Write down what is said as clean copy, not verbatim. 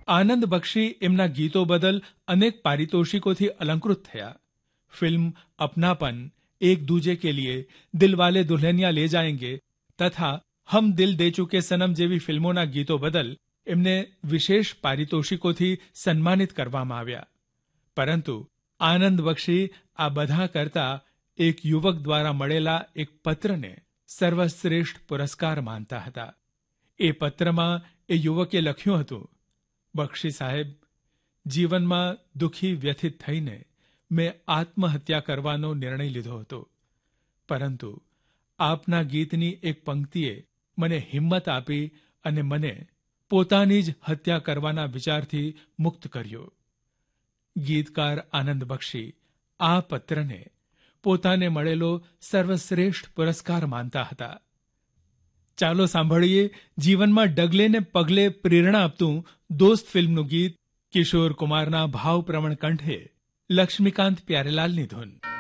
આનંદ બક્ષી એમના ગીતો બદલ અનેક પારિતોષિકોથી અલંકૃત થયા. ફિલ્મ અપનાપન, એક દૂજે કે લીએ, દિલવાલે દુલ્હનિયા લે જાયેંગે તથા હમ દિલ દે ચુકે સનમ જેવી ફિલ્મોના ગીતો બદલ એમને વિશેષ પારિતોષિકોથી સન્માનિત કરવામાં આવ્યા. પરંતુ આનંદ બક્ષી આ બધા કરતા એક યુવક દ્વારા મળેલા એક પત્રને સર્વશ્રેષ્ઠ પુરસ્કાર માનતા હતા. એ પત્રમાં એ યુવકે લખ્યું હતું, બક્ષી સાહેબ, જીવનમાં દુઃખી વ્યથિત થઈને મેં આત્મહત્યા કરવાનો નિર્ણય લીધો હતો, પરંતુ આપના ગીતની એક પંક્તિએ મને હિંમત આપી અને મને પોતાની જ હત્યા કરવાના વિચારથી મુક્ત કર્યો. ગીતકાર આનંદ બક્ષી આ પત્રને પોતાને મળેલો સર્વશ્રેષ્ઠ પુરસ્કાર માનતા હતા. ચાલો સાંભળીએ જીવનમાં ડગલે ને પગલે પ્રેરણા આપતું દોસ્ત ફિલ્મનું ગીત કિશોર કુમારના ભાવપ્રવણ કંઠે લક્ષ્મીકાંત પ્યારેલાલની ધૂન.